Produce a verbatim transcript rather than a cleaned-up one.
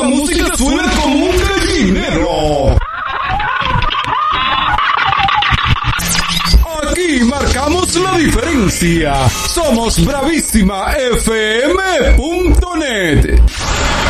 la música suena como un gallinero. Aquí marcamos la diferencia. Somos Bravísima F M punto net.